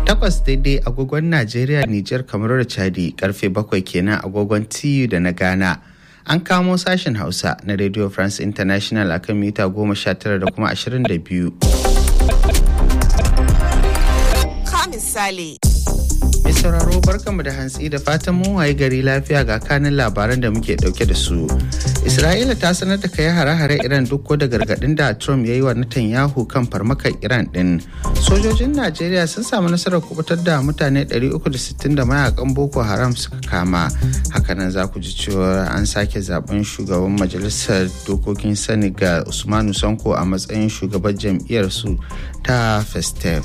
8 daidai agogon Najeriya, Nijar, Kamaru da Chadi, karfe 7 kenan agogon TU da na Ghana. An kamo sashen Hausa na Radio France International akan mita 19 da kuma 22. Ka misali. Mai sauraro barkanmu da hantsi da fatan mun waye gari lafiya ga kanin labaran da muke dauke da su. Isra'ila ta sanar da kai hare-hare Iran duk da gargadin da Trump ya yi wa Netanyahu kan farmakar Iran din. Sojojin Najeriya sun samu nasarar kubutar da mutane 360 da mayakan Boko Haram suka kama. Hakanan za ku ji cewa an sake zaben shugaban majalisar dokokin Senegal Usmanu Sonko a matsayin shugaban jam'iyyar su ta Festep.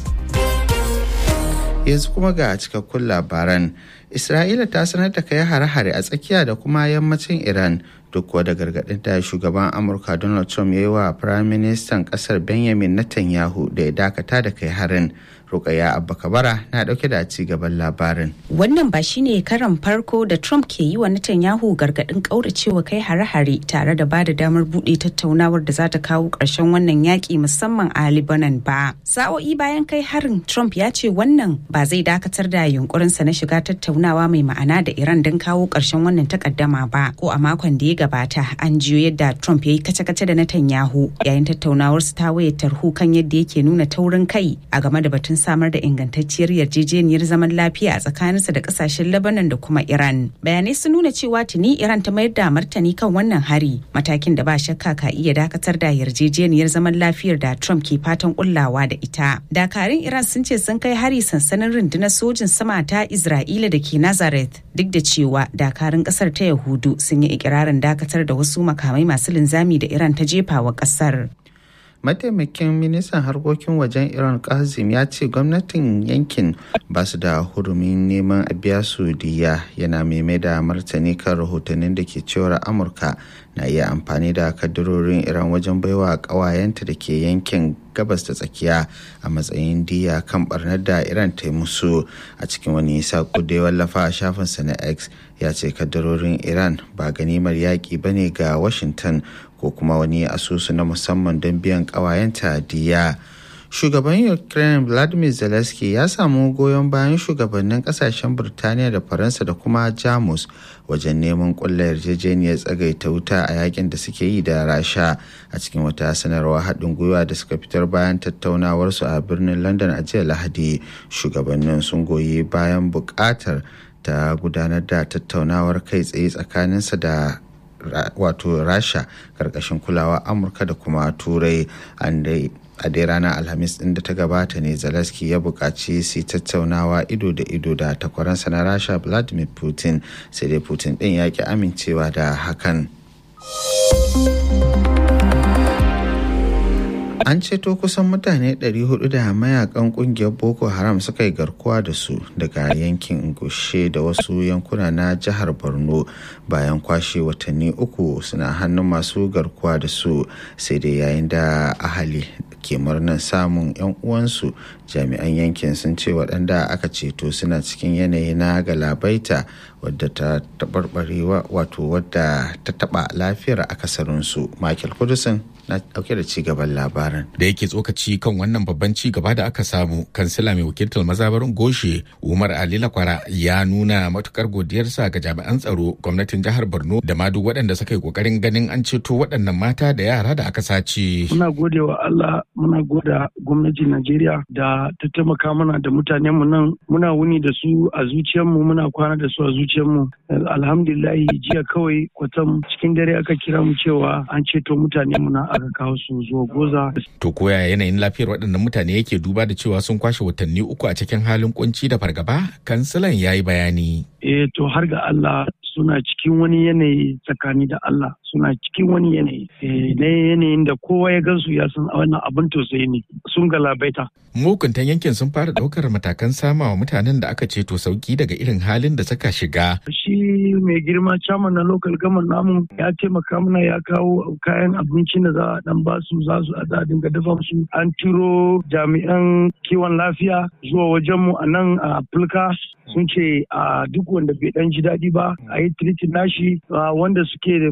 Yanzu kuma ga cikakkun labaran. Isra'ila ta sanar da kai hare-hare a tsakiya da kuma yammacin Iran duk da gargaɗin da shugaban Amurka Donald Trump ya yi wa Firaministan ƙasar Benjamin Netanyahu da ya dakata da kai harin. Rukaya Abba Kabara na dauke da ci gaban labarin. Wannan ba shine karan farko da Trump ke yi wa Netanyahu gargadin kauracewa kai hare-hare tare da bada damar bude tattaunawar da za ta kawo ƙarshen wannan yaki musamman a Lebanon ba. Sa'o'i bayan kai harin, Trump ya ce wannan ba zai dakatar da yunkurinsa na shiga tattaunawa mai ma'ana da Iran don kawo ƙarshen wannan takaddama ba. Ko a makon da ya gabata an jiyo yadda Trump ya yi kace-kace da Netanyahu yayin tattaunawarsu ta wayar tarho kan yadda yake nuna taurin kai a game da batun samar da ingantacciyar yarjejeniyar zaman lafiya a tsakaninsa da kasashen Lebanon da kuma Iran. Bayanai sun nuna cewa tuni Iran ta mayar da martani kan wannan hari, matakin da ba shakka ka iya dakatar da yarjejeniyar zaman lafiyar da Trump ke fatan kullawa da ita. Dakarun Iran sun ce sun kai hari sansanin rundunar sojin sama ta Isra'ila da ke Nazareth, duk da cewa dakarun kasar ta Yahudu sun yi ikirarin dakatar da wasu makamai masu linzami da Iran ta jefa wa kasar. Mataimakin ministan harkokin wajen Iran Kazim ya ce gwamnatin yankin ba su da hurumin neman a biya su diya, yana mai da martani kan rahotannin da ke cewar Amurka na iya amfani da kaddarorin Iran wajen baiwa ƙawayenta da ke yankin gabas ta tsakiya a matsayin diya kan barnar da Iran ta yi musu. A cikin wani sako da ya wallafa a shafinsa na X, ya ce kaddarorin Iran ba ganimar yaƙi bane ga Washington ko kuma wani asusu na musamman don biyan ƙawayenta diya. Shugaban Ukraine Vladimir Zelensky ya samu goyon bayan shugabannin kasashen Burtaniya da Faransa da kuma Jamus wajen neman ƙulla yarjejeniyar tsagaita wuta a yakin da suke yi da Rasha. A cikin wata sanarwa haɗin gwiwa da suka fitar bayan tattaunawarsu a birnin London a jiya Lahadi, shugabannin sun goyi bayan buƙatar ta gudanar da tattaunawar kai tsaye tsakaninsa da wato Rasha karkashin kulawa Amurka da kuma Turai. A dai ranar Alhamis ɗin da ta gabata ne Zelensky ya buƙaci su tattaunawa ido da ido da takwaransa na Rasha Vladimir Putin, sai dai Putin ɗin ya ƙi amincewa da hakan. An ceto kusan mutane 400 da mayakan kungiyar Boko Haram suka yi garkuwa da su daga yankin Ngushe da wasu yankuna na jihar Borno bayan kwashe watanni 3 suna hannun masu garkuwa da su, sai dai yayin da ahali ke murnar samun 'yan uwansu, jami'an yankin sun ce waɗanda aka ceto suna cikin yanayi na galabaita wadda ta taɓarɓarewa wato wadda ta taɓa lafiyar akasarinsu. Michael Kudusin na ɗauke da cigaban labarin. Da yake tsokaci kan wannan babban cigaba da aka samu, kansila mai wakiltar mazabarin Goshe Umar Ali Lakwara ya nuna matukar godiyarsa ga jami'an tsaro, gwamnatin jihar Borno da ma duk waɗanda suka yi kokarin ganin an ceto waɗannan mata da yara da aka sace. Muna gode wa Allah, muna goda gwamnatin Najeriya da ta taimaka mana da mutanen mu nan, muna wuni da su a zuciyarmu, muna kwana da su a zuciyarmu. Alhamdulillah, jiya kawai kwatam cikin dare aka kira mu cewa an ceto mutanen mu na aka kawo su zuwa Goza. To koya yanayin lafiyar waɗannan mutane yake duba da cewa sun kwashe watanni 3 a cikin halin kunci da fargaba? Kansilan ya yi bayani. To har ga Allah suna cikin wani yanayi tsakani da Allah, suna cikin wani yanayi na yanayin da kowa ya gansu ya san wannan abin tausayi ne, sun galabaita. Mukuntan yankin sun fara daukar matakan samawa mutanen da aka ceto sauki daga irin halin da suka shiga. Shi mai girma chairman na local government namu ya taimaka mana, ya kawo kayan abincin da za a dan ba su, za su a dinga dafa su. An turo jami'an kiwon lafiya zuwa wajenmu a nan a Fulka, sun ce a duk wanda bai dan ji daɗi ba a yi treating nashi, wanda suke ba su dan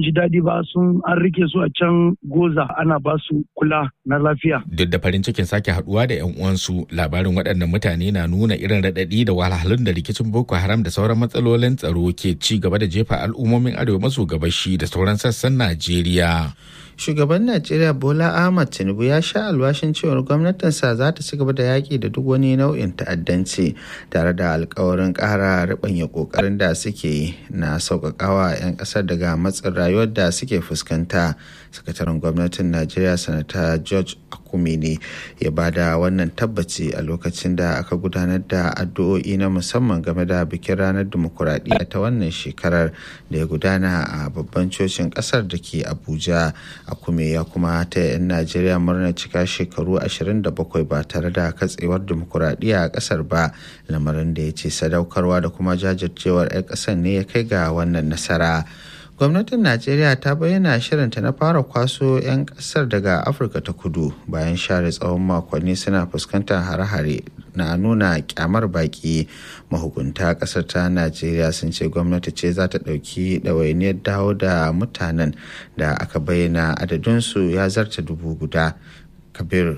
ji daɗi ba, an rike su a can Goza ana ba su kula na lafiya. Duk da farin cikin sake haduwa da 'yan uwansu, labarin waɗannan mutane na nuna irin raɗaɗi da wahalhalun da rikicin Boko Haram da sauran matsalolin tsaro ke ci gaba da jefa al'ummomin arewa maso gabashi da sauran sassan Najeriya. Shugaban Najeriya Bola Ahmed Tinubu ya sha alwashin cewar gwamnatinsa za ta ci gaba da yaƙi da duk wani nau'in ta'addanci tare da alkawarin ƙara riɓanya ƙoƙarin da suke yi na sauƙaƙawa 'yan ƙasar daga matsin rayuwar da suke fuskanta. Sakataren gwamnatin Najeriya Sanata George Akume ne ya bada wannan tabbaci a lokacin da aka gudanar da addu'o'i na musamman game da bikin ranar dimokuraɗiyya ta wannan shekarar da ya gudana a babban cocin ƙasar da ke Abuja. Akume ya kuma ta 'yan Najeriya murnar cika shekaru 27 ba tare da katsewar dimokuraɗiyya a ƙasar ba, lamarin da ya ce sadaukarwa da kuma jajircewar 'yan ƙasar ne ya kai ga wannan nasara. Gwamnatin Najeriya ta bayyana shirinta na fara kwaso 'yan ƙasar daga Afirka ta Kudu bayan share tsawon makonni suna fuskantar hare-hare na nuna kyamar baki. Mahukunta ƙasar ta Najeriya sun ce gwamnati ce za ta ɗauki ɗawainiyar dawo da mutanen da aka bayyana adadinsu ya zarta 1,000. Kabir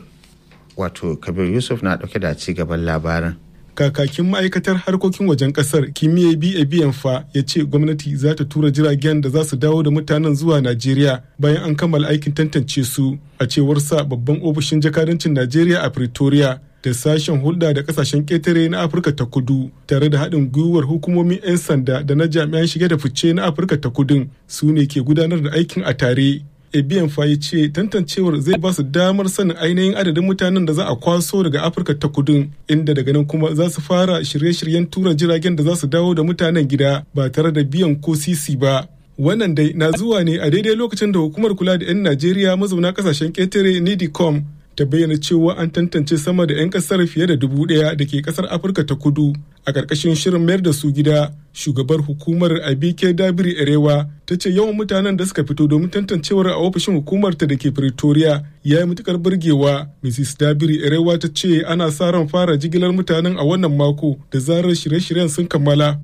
Yusuf na ɗauke da ci gaban labarin. Kakakin ma'aikatar harkokin wajen kasar Kimiyya Biyanfa ya ce gwamnati za ta tura jiragen da za su dawo da mutanen zuwa Najeriya bayan an kammala aikin tantance su. A cewar sa babban ofishin jakadancin Najeriya a Pretoria da sashen hulɗa da kasashen ƙetare na Afirka ta Kudu tare da haɗin gwiwar hukumomin 'yan sanda da na jami'an shige da fice na Afirka ta Kudun su ne ke gudanar da aikin a tare. Ebiyanfa ya ce tantancewar zai ba su damar sanin ainihin adadin mutanen da za a kwaso daga Afirka ta Kudun, inda daga nan kuma za su fara shirye-shiryen tura jiragen da za su dawo da mutanen gida ba tare da biyan ko sisi ba. Wannan dai na zuwa ne a daidai lokacin da hukumar kula da 'yan Najeriya mazauna kasashen ƙetare NIDICOM ta bayyana cewa an tantance sama da 'yan kasar fiye da 1,000 da ke kasar Afirka ta Kudu a ƙarƙashin shirin mayar da su gida. Shugabar hukumar Abike Dabiri Erewa ta ce yawan mutanen da suka fito domin tantancewar a ofishin hukumarta da ke Pretoria ya yi matukar burgewa. Mrs. Dabiri Erewa ta ce ana sa ran fara jigilar mutanen a wannan mako da zarar shirye-shiryen sun kammala.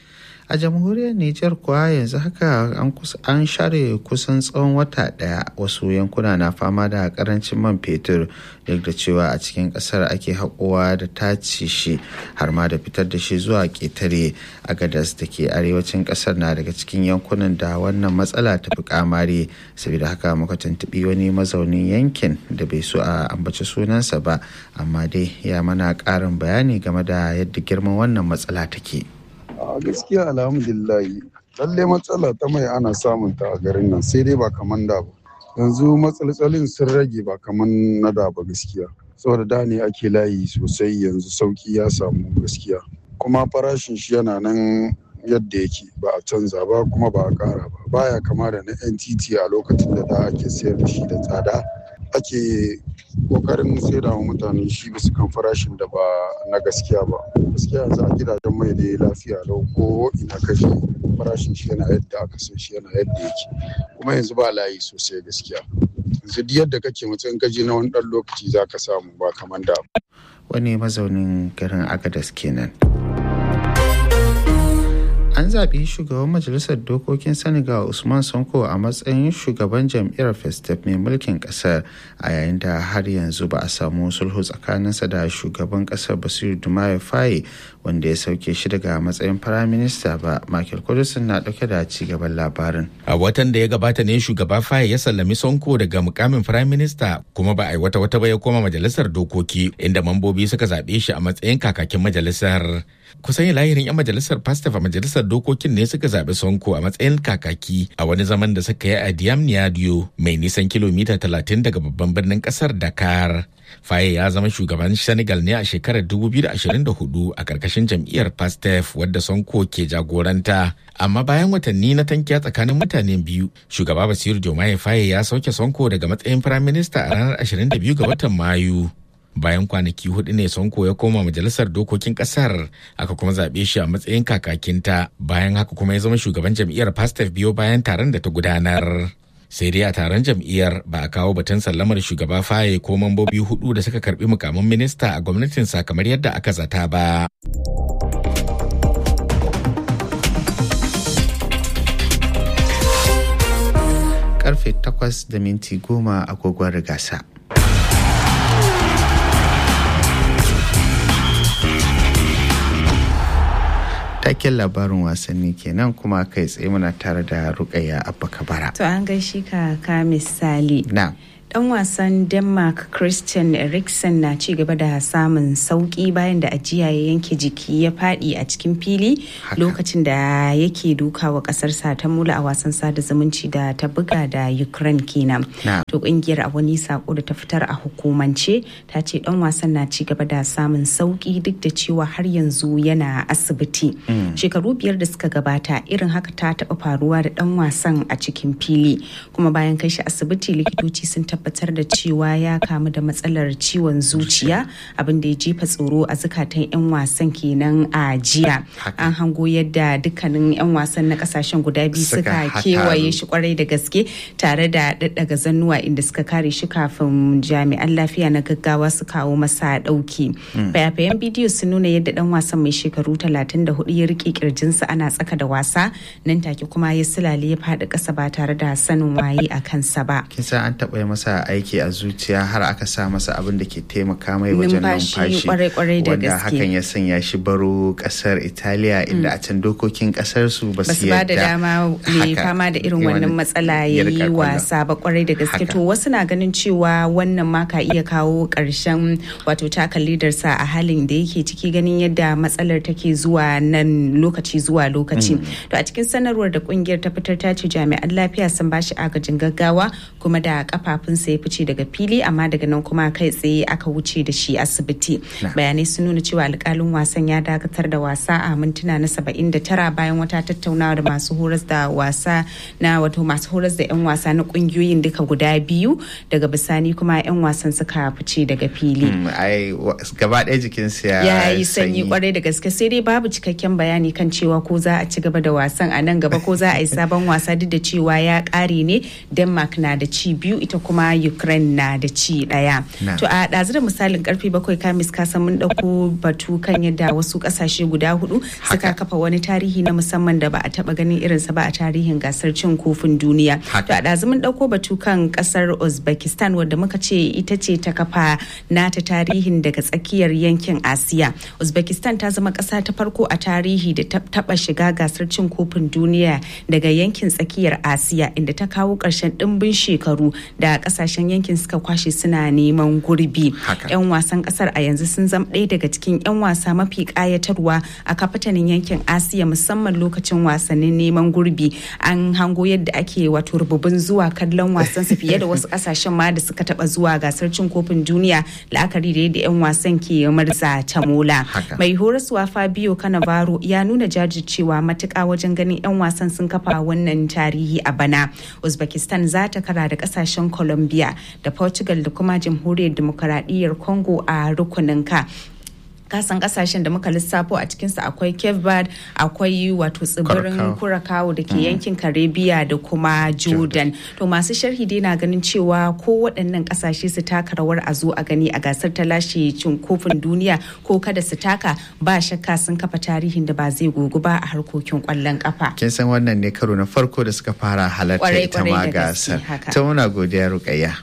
A jamhuriyar Nijar kuwa yanzu haka an share kusan tsawon wata ɗaya, wasu yankuna na fama da karancin man fetur duk da cewa a cikin ƙasar ake haƙowa da tace shi har ma da fitar da shi zuwa ƙetare. Agadas da ke arewacin ƙasar na daga cikin yankunan da wannan matsala ta fi kamari, saboda haka muka tuntuɓi wani mazaunin yankin da bai so a ambaci sunansa ba, amma dai ya mana ƙarin bayani game da yadda girman wannan matsala take. A gaskiya alhamdulillahi lalle matsala ta mai ana samun ta a garin nan, sai dai ba kaman da ba. Yanzu matsalolin sun rage ba kaman na da ba gaskiya, saboda da ne ake layi sosai, yanzu sauki ya samu gaskiya, kuma farashin shi yana nan yadda yake, ba a canza ba kuma ba a kara ba. Baya kama da na NTT a lokacin da ake sayar da shi da tsada, ake kokarin saida wa mutane shi bisa kan farashin da ba na gaskiya ba. Gaskiya yanzu a gidajen mai da lafiya lau, ko ina kashi farashin shi yana yadda aka san shi, yana yadda yake, kuma yanzu ba layi sosai gaskiya. Yanzu duk yadda kake matsayin kaji na wani ɗan lokaci za ka samu ba kamar da. Wani mazaunin garin Agadas kenan. An zaɓi shugaban majalisar dokokin Senegal Usman Sonko a matsayin shugaban jam'iyyar Festep mai mulkin ƙasar, a yayin da har yanzu ba a samu sulhu tsakaninsa da shugaban ƙasar Bassirou Diomaye Faye wanda ya sauke shi daga matsayin firaminista ba. Michael Kudusin na ɗauke da ci gaban labarin. A watan da ya gabata ne shugaba Faye ya sallami Sonko daga mukamin firaminista, kuma ba a yi wata ba ya koma majalisar dokoki, inda mambobi suka zaɓe shi a matsayin kakakin majalisar. Kusan lahirin 'yan majalisar Pastef a majalisar dokokin ne suka zaɓi Sonko a matsayin kakaki a wani zaman da suka yi a Diamniadio mai nisan kilomita 30 daga babban birnin ƙasar Dakar. Faye ya zama shugaban Senegal ne a shekarar 2024 a ƙarƙashin jam'iyyar Pastef wadda Sonko ke jagoranta. Amma bayan watanni na tankiya tsakanin mutanen biyu, shugaba Bassirou Diomaye Faye ya sauke Sonko daga matsayin firaminista a ranar 22 ga watan Mayu. Bayan kwanaki 4 ne Sonko ya koma majalisar dokokin kasar, aka kuma zaɓe shi a matsayin kakakinta. Bayan haka kuma ya zama shugaban jam'iyyar Pastef biyo bayan taron da ta gudanar. Sai dai a taron jam'iyyar ba a kawo batun sallamar shugaba Faye ko mambobi 4 da suka karbi mukamin minista a gwamnatinsa kamar yadda aka zata ba. karfe 8:10 agogon rigasa. Taken labarin wasanni kenan kuma kai tsaye muna tare da Rukayya Abba Kabara. To an gaishe ka misali. Na. Dan wasan Denmark Christian Eriksen na ci gaba da samun sauki bayan da ajiya ya yanke jiki ya fadi a cikin fili lokacin da yake dukawa kasarsa ta mula a wasan sada zumunci da ta buga da Ukraine kenan. To kungiyar a wani sako da ta fitar a hukumance ta ce dan wasan na ci gaba da samun sauki duk da cewa har yanzu yana asibiti. Shekaru 5 da suka gabata irin haka ta taba faruwa da dan wasan a cikin fili, kuma bayan kai shi asibiti likitoci sun tabbatar da cewa ya kamu da matsalar ciwon zuciya, abin da ya jefa tsoro a zukatan 'yan wasan kenan a jiya. An hango yadda dukkanin 'yan wasan na kasashen guda biyu suka kewaye shi kwarai da gaske tare da daddaga zannuwa inda suka kare shi kafin jami'an lafiya na gaggawa su kawo masa dauki. Fayafayen bidiyo sun nuna yadda dan wasan mai shekaru 34 ya rike kirjinsa ana tsaka da wasa, nan take kuma ya sulale ya faɗi ƙasa ba tare da sanin waye a kansa ba. Kisa an taɓa masa aiki a zuciya har aka sa masa abin da ke taimaka mai wajen numfashi wanda hakan ya sanya shi baro kasar Italiya inda a can dokokin kasar su ba su ba da dama mai fama da irin wannan matsala ya yi wasa ba kwarai da gaske. To wasu na ganin cewa wannan ma ka iya kawo ƙarshen wato taka lidarsa a halin da yake ciki, ganin yadda matsalar take zuwa nan lokaci zuwa lokaci. To a cikin sanarwar da kungiyar ta fitar ta ce jami'an lafiya sun bashi agajin gaggawa kuma da kafafunsa ya fice daga fili, amma daga nan kuma kai tsaye aka wuce da shi asibiti. Bayanai sun nuna cewa alƙalin wasan ya dakatar da wasa a mintuna na 79 bayan wata tattaunawa da masu horas da wasa na wato masu horas da 'yan wasa na kungiyoyin duka guda biyu. Daga bisani kuma 'yan wasan suka fice daga fili. Gaba ɗaya jikinsa ya yi sanyi kwarai da gaske, sai dai babu cikakken bayani kan cewa ko za a ci gaba da wasan a nan gaba ko za a yi sabon wasa, duk da cewa ya ƙare ne. Denmark na da ci 2 ita kuma Ukraine na da ci 1. To a ɗazu da misalin karfe 7 kamis kasan mun ɗauko batu kan yadda wasu ƙasashe guda 4 suka kafa wani tarihi na musamman da ba a taɓa ganin irinsa ba a tarihin gasar cin kofin duniya. To a ɗazu mun ɗauko batu kan ƙasar Uzbekistan wadda muka ce ita ce ta kafa nata tarihin daga tsakiyar yankin Asiya. Uzbekistan ta zama ƙasa ta farko a tarihi da ta taɓa shiga gasar cin kofin duniya daga yankin tsakiyar Asiya, inda ta kawo ƙarshen ɗimbin shekaru da ƙasashen yankin suka kwashe suna neman gurbi. 'Yan wasan ƙasar a yanzu sun zama ɗaya daga cikin 'yan wasa mafi ƙayatarwa a kafatanin yankin Asiya, musamman lokacin wasannin neman gurbi. An hango yadda ake wato rububin zuwa kallon wasan su fiye da wasu ƙasashen ma da suka taɓa zuwa gasar cin kofin duniya, la'akari da yadda 'yan wasan ke marza ta mola. Mai horaswa Fabio Cannavaro ya nuna jajircewa matuƙa wajen ganin 'yan wasan sun kafa wannan tarihi a bana. Uzbekistan za ta kara da ƙasashen Colombia da Portugal da kuma Jamhuriyar Demokaradiyyar Congo a rukunin ka. Kasan kasashen da muka lissafo a cikinsa akwai Cape Verde, akwai wato tsibirin Curacao da ke yankin Caribbean da kuma Jordan. To masu sharhi dai na ganin cewa ko waɗannan kasashe su taka rawar a zo a gani a gasar ta lashe cin kofin duniya ko kada su taka, ba shakka sun kafa tarihin da ba zai gogu ba a harkokin kwallon kafa. Kin san wannan ne karo na farko da suka fara halarta ita ma gasar. Ta muna godiya Rukayya.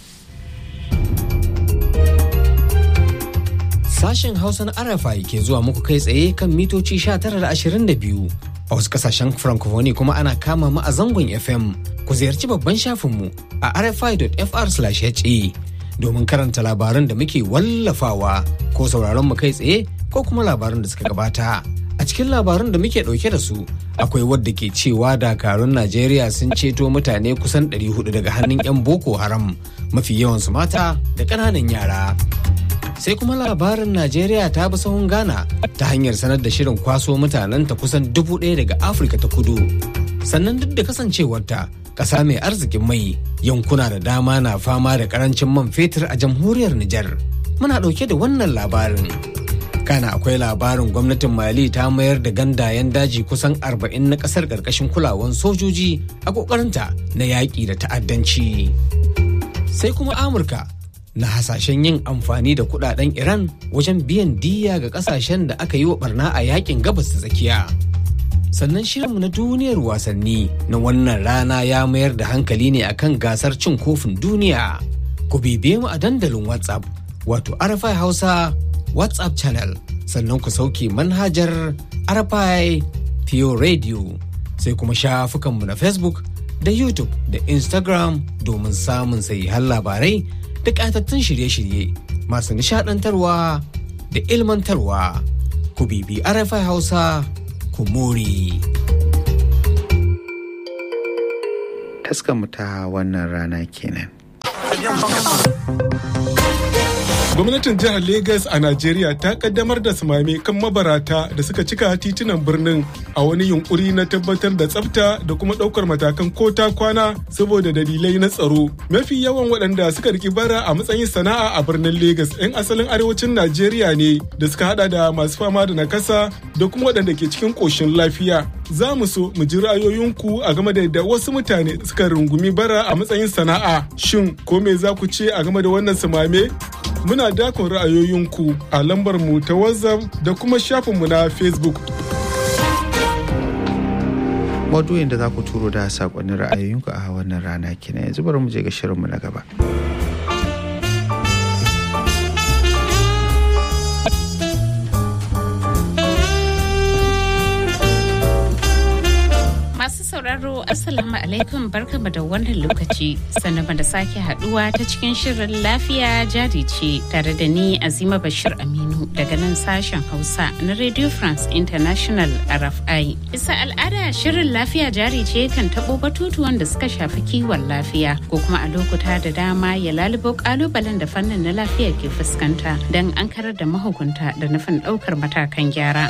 Sashen Hausa na RFI ke zuwa muku kai tsaye kan mitoci 19:22. A wasu kasashen Francophonie kuma ana kama mu a zangon FM. Ku ziyarci babban shafinmu a rfi.fr/ha domin karanta labaran da muke wallafawa ko sauraron mu kai tsaye ko kuma labaran da suka gabata. A cikin labaran da muke ɗauke da su akwai wadda ke cewa dakarun Najeriya sun ceto mutane kusan 400 daga hannun 'yan Boko Haram, mafi yawansu mata da ƙananan yara. Sai kuma labarin Najeriya ta bi sahun Ghana ta hanyar sanar da shirin kwaso mutanenta kusan 1,000 daga Afirka ta Kudu. Sannan duk da kasancewarta ƙasa mai arzikin mai, yankuna da dama na fama da ƙarancin man fetur a jamhuriyar Nijar. Muna ɗauke da wannan labarin. Kana akwai labarin gwamnatin Mali ta mayar da gandayen daji kusan 40 na ƙasar ƙarƙashin kulawan sojoji a ƙoƙarinta na yaƙi da ta'addanci. Sai kuma Amurka na hasashen yin amfani da kudaden Iran wajen biyan diyya ga kasashen da aka yi wa barna a yakin gabas ta tsakiya. Sannan shirinmu na duniyar wasanni na wannan rana ya mayar da hankali ne akan gasar cin kofin duniya. Ku bibiye mu a dandalin WhatsApp wato RFI Hausa WhatsApp channel, sannan ku sauke manhajar RFI Pure Radio, sai kuma shafukanmu na Facebook da YouTube da Instagram domin samun sahihan labarai da ƙatattun shirye-shirye masu nishaɗantarwa da ilmantarwa. Ku bibi RFI Hausa ku more. Taskanmu ta wannan rana kenan. Gwamnatin jihar Legas a Najeriya ta kaddamar da sumame kan mabarata da suka cika titunan birnin a wani yunkuri na tabbatar da tsafta da kuma ɗaukar matakan ko ta kwana saboda dalilai na tsaro. Mafi yawan waɗanda suka riki bara a matsayin sana'a a birnin Legas 'yan asalin arewacin Najeriya ne da suka hada da masu fama da nakasa da kuma waɗanda ke cikin ƙoshin lafiya. Za mu so mu ji ra'ayoyinku a game da yadda wasu mutane suka rungumi bara a matsayin sana'a. Shin ko me za ku ce a game da wannan sumame? Muna dakon ra'ayoyinku a lambar mu ta WhatsApp da kuma shafinmu na Facebook. Maudu'in da za ku turo da saƙonnin ra'ayoyinku a wannan rana kenan. Yanzu bari mu je ga shirinmu na gaba. Masu sauraro Assalamu alaikum, barkamu da wannan lokaci, sannan da sake haduwa ta cikin shirin lafiya jari ce tare da ni Azima Bashir Aminu daga nan sashen Hausa na Radio France International RFI. Bisa al'ada shirin lafiya jari ce kan tabo batutuwan da suka shafi kiwon lafiya ko kuma a lokuta da dama ya lalubo kalubalen da fannin na lafiya ke fuskanta don an karar da mahukunta da nufin daukar matakan gyara.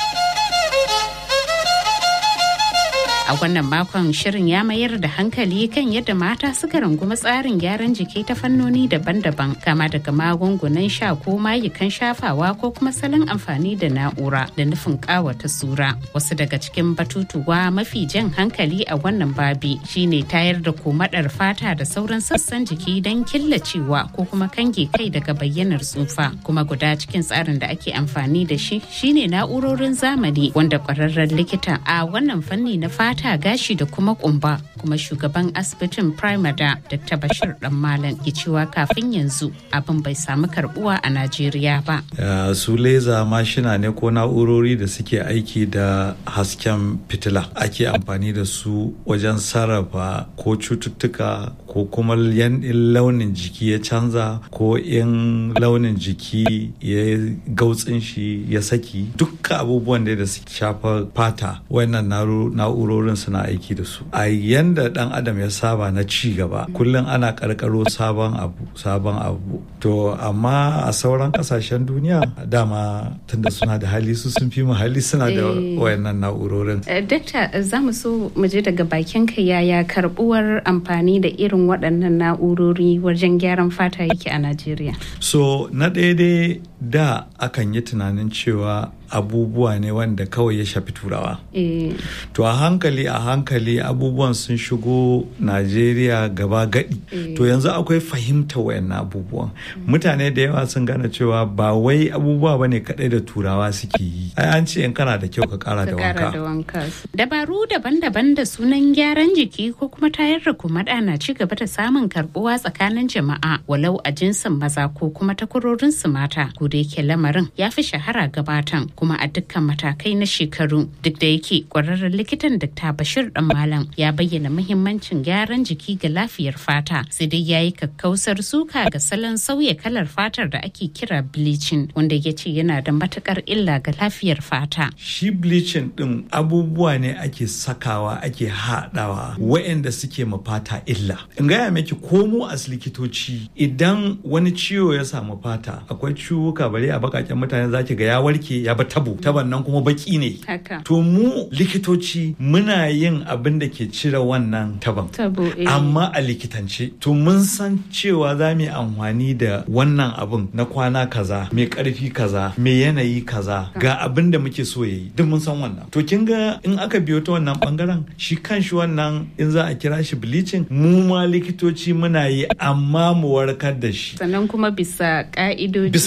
A wannan makon shirin ya mayar da hankali kan yadda mata suka rungumi tsarin gyaran jiki ta fannoni daban-daban, kama daga magungunan sha ko mayukan shafawa ko kuma salon amfani da na'ura da nufin kawata sura. Wasu daga cikin batutuwa mafi jan hankali a wannan babi shine tayar da komadar fata da sauran sassan jiki don killacewa ko kuma kange kai daga bayyanar tsufa. Kuma guda cikin tsarin da ake amfani da shi shine na'urorin zamani, wanda kwararren likita a wannan fanni na fata, gashi da kuma kumba, kuma shugaban asibitin Primada Dr. Bashir Dan Malam ke cewa kafin yanzu abin bai samu karbuwa a Najeriya ba. Su leza mashina ne ko na'urori da suke aiki da hasken fitila, ake amfani da su wajen sarrafa ko cututtuka ko kuma launin jiki ya canza ko in launin jiki ya gautsin shi ya saki, dukkan abubuwan da suke shafa fata wannan na'urorin suna aiki da su. A yanda dan adam ya saba na ci gaba, kullum ana karkaro sabon abu. To amma a sauran kasashen duniya dama tunda suna da hali, su sun fi mu hali, suna da wayannan na'urorin. Dakta, za mu so mu je daga bakin ka yaya karbuwar amfani da irin waɗannan na'urori wajen gyaran fata yake a Najeriya? So na ɗaya dai da akan yi tunanin cewa abubuwa ne wanda kawai ya shafi turawa. To a hankali abubuwan sun shigo Najeriya gaba gadi. To yanzu akwai fahimta wayannan abubuwan. Mutane da yawa sun gane cewa ba wai abubuwa bane kadai da turawa suke yi. Ai an ce in kana da kyau ka kara da wanka. Dabaru daban-daban da sunan gyaran jiki ko kuma tayar da kumada na ci gaba da samun karbuwa tsakanin jama'a, walau a jinsin maza ko kuma takwarorin su mata. Ko da yake lamarin ya fi shahara gabatan kuma a dukkan matakai na shekaru. Duk da yake kwararren likitan Dr. Bashir Dan Malam ya bayyana muhimmancin gyaran jiki ga lafiyar fata, sai dai yayi kakkausar suka ga salon sauya kalar fatar da ake kira bleaching, wanda ya ce yana da matukar illa ga lafiyar fata. Shi bleaching din abubuwa ne ake sakawa, ake haɗawa waɗanda suke ma fata illa. In gaya miki ko mu as likitoci, idan wani ciwo ya samu fata, akwai ciwuka bare a bakaken mutane zaki ga ya warke ya ba taban nan kuma baki ne. To mu likitoci muna yin abin da ke cire wannan tabo, amma a likitance to mun san cewa za mu yi amfani da wannan abin na kwana kaza, mai karfi kaza, mai yanayi kaza, ga abin da muke so yayi, duk mun san wannan. To kin ga in aka biyo ta wannan bangaren, shi kanshi wannan in za a kira shi bleaching, mu ma likitoci muna yi amma mu warkar da shi. Sannan kuma bisa ka'idoji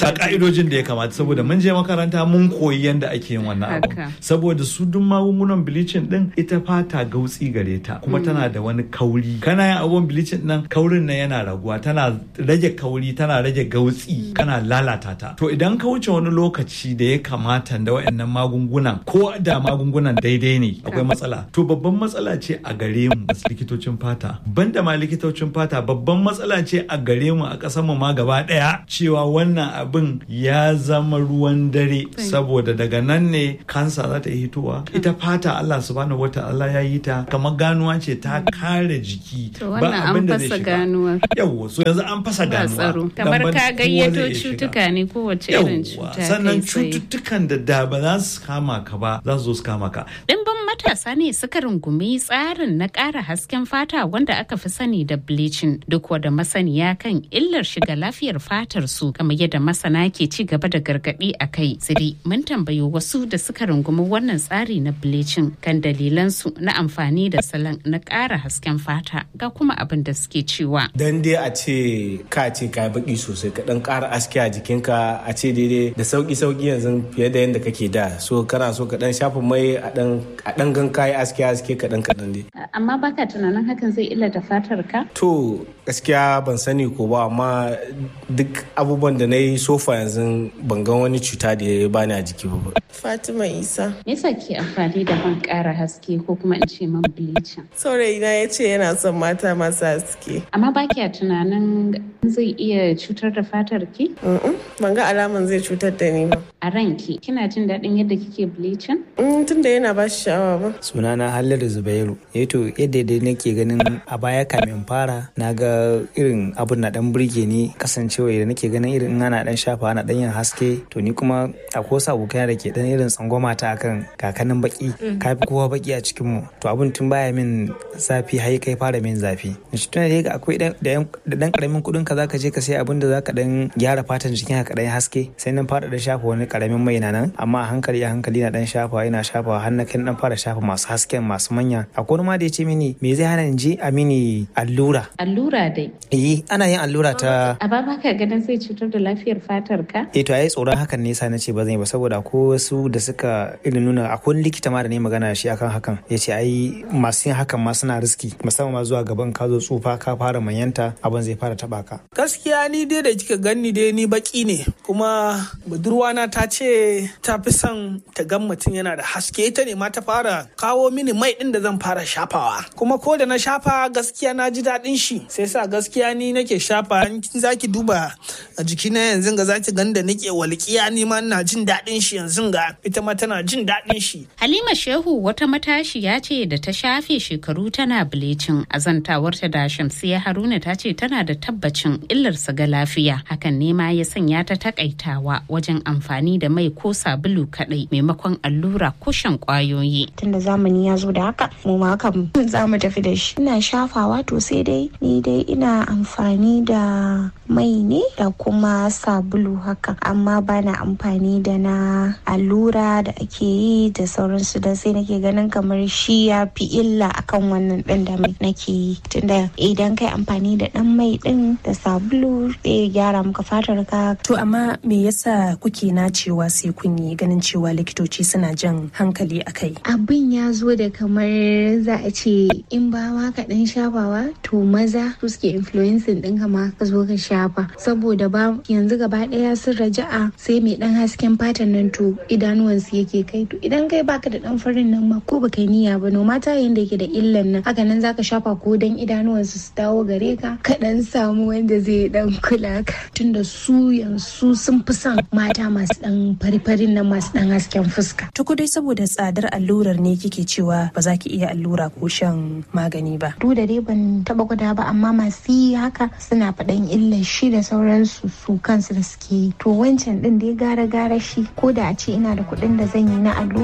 ka'idojin da ya kamata, saboda mun je makaranta mun koyi yadda ake yin wannan abu. Saboda su duk magungunan bleaching din ita fata gautsi gare ta kuma tana da wani kauri. Kana yin abun bleaching nan kaurin nan yana raguwa, tana rage kauri, tana rage gautsi, kana lalata ta. To idan ka wuce wani lokaci da ya kamata da wayannan magungunan, ko da magungunan daidai ne, akwai matsala. To babban matsala ce a gare mu likitocin fata. Banda ma likitocin fata, babban matsala ce a gare mu a ƙasar mu ma gaba ɗaya, cewa wannan abin ya zama ruwan dare, saboda daga nan ne kansa za ta yi hitowa. Ita fata Allah subhanahu wata'ala ya yi ta kamar ganuwa ce ta kare jiki. Ba abin da zai shiga. Yawwa, so yanzu an fasa ganuwa. Kamar ka gayyato cutuka ne, kowace irin cuta. Sannan cututtukan da ba za su kama ka ba za su zo su kama ka. Dimbin matasa ne suka rungumi tsarin na ƙara hasken fata wanda aka fi sani da bleaching, duk wada masaniya kan illar shiga lafiyar fatar su, kamar yadda masana ke ci gaba da gargaɗi a kai. Siri mun tambayi wasu da suka rungumi wannan tsari na bleaching kan dalilan su na amfani da salon na ƙara hasken fata, ga kuma abin da suke cewa. Dan dai a ce ka baki sosai, ka dan ƙara aske a jikinka, a ce daidai da sauki yanzu fiye da yadda kake da, so kana so ka dan shafa mai a dan gan kayi aske kadan dai. Amma baka tunanin hakan zai illata fatar ka? To gaskiya ban sani ko ba, amma duk abubuwan da na yi sofa yanzu ban ga wani cuta da ya bani a jiki ba. Fatima Isa. Me yasa ke amfani da man ƙara haske ko kuma in ce man bleaching? Saurayina ya ce yana son mata masu haske. Amma ba kya tunanin zai iya cutar da fatar ki? Ban ga alaman zai cutar da ni ba. A ranki kina jin daɗin yadda kike bleaching? Tunda yana ba shi sha'awa ba. Sunana Halliru Zubairu. To yadda dai nake ganin a baya kamin fara na ga irin abun na dan burge ni, kasancewa da nake ganin irin ana dan shafa ana dan yin haske. To ni kuma akwai wasu abokai da ke dan irin tsangwama ta akan kakanin baki, kafi kowa baki a cikin mu. To abun tun baya min zafi har kai fara min zafi. Shi tuna da akwai da dan karamin kudin ka zaka je ka sai abin da zaka dan gyara fatan jikin ka dan haske. Sai nan fara da shafa wani karamin mai nan, amma a hankali na dan shafa, ina shafa har na kai dan fara shafa masu hasken masu manya. Akwai ma da ya ce mini me zai hana in je a mini allura. Allura dai? Ana yin allura ta. A ba ka ganin zai cutar da lafiyar fatar ka? To ai tsoron hakan ne yasa nace ba zan yi ba, saboda ko wasu da suka irin nuna, akwai likita ma da ne magana shi akan hakan, yace ai masu yin hakan ma suna riski, musamman ma zuwa gaban ka zo tsufa ka fara manyanta abin zai fara taba ka. Gaskiya ni dai da kika ganni dai ni baki ne, kuma budurwana ta ce ta fi son ta gan mutum yana da haske, ita ne ma ta fara kawo mini mai din da zan fara shafawa, kuma ko da na shafa gaskiya na ji daɗin shi, sai sa gaskiya ni nake shafa. In zaki duba a jikina yanzu ga zaki ganda nake walƙiya, ni ma ina jin daɗin shi yanzu ga ita ma tana jin daɗin shi. Halima Shehu wata matashiya ce da ta shafe shekaru tana bleaching. Azantawarta da Shamsiya Haruna ta ce tana da tabbacin illarsa ga lafiya, hakan ne ma ya sanya ta takaitawa wajen amfani da mai ko sabulu kadai maimakon allura ko shan kwayoyi. Tunda zamani ya zo da haka, mu ma haka za mu tafi da shi. Ina shafawa, to sai dai ni dai ina amfani da mai ne da kuma sabulu haka, amma bana amfani da na allura da ake yi da sauransu, da sai nake ganin kamar shi ya fi illa akan wannan ɗin da mai nake yi. Tunda idan kai amfani da ɗan mai ɗin da sabulu zai gyara maka fatar ka. To amma me yasa kuke nacewa sai kun yi, ganin cewa likitoci suna jan hankali akai? Abin ya zo da kamar za a ce in ba ma ka ɗan shafawa, to maza su suke influencing ɗin ka ma ka zo ka shafa, saboda ba yanzu gaba ɗaya sun raja'a sai mai ɗan hasken fatan nan to idanuwansu yake kai. To idan kai baka da ɗan farin nan ma ko baka niyya ba, no mata yanda yake da illan nan, haka nan zaka shafa ko dan idanuwansu su dawo gare ka, ka ɗan samu wanda zai ɗan kula ka. Tunda su yanzu sun fi son mata masu ɗan fari-farin nan, masu ɗan hasken fuska. To dai saboda tsadar allurar ne kike cewa ba za ki iya allura ko shan magani ba? Duk da dai ban taɓa gwada ba, amma masu yi haka suna faɗan illar shi da sauransu su kansu da suke yi. To wancan ɗin dai gara shi, ko da a ce ina da kuɗin da zan yi na allura